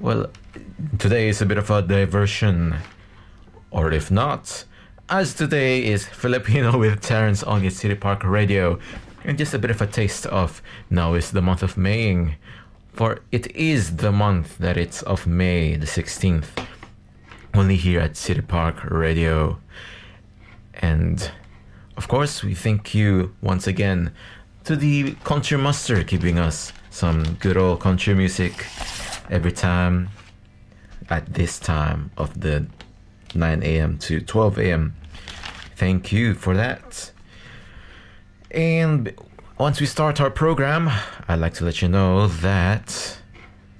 Well, today is a bit of a diversion. Or if not, as today is Filipino with Terrence on the City Park Radio. And just a bit of a taste of now is the month of Maying. For it is the month that it's of May the 16th. Only here at City Park Radio. And of course, we thank you once again to the Country Master keeping us some good old country music every time at this time of the 9 a.m. to 12 a.m. Thank you for that. And once we start our program, I'd like to let you know that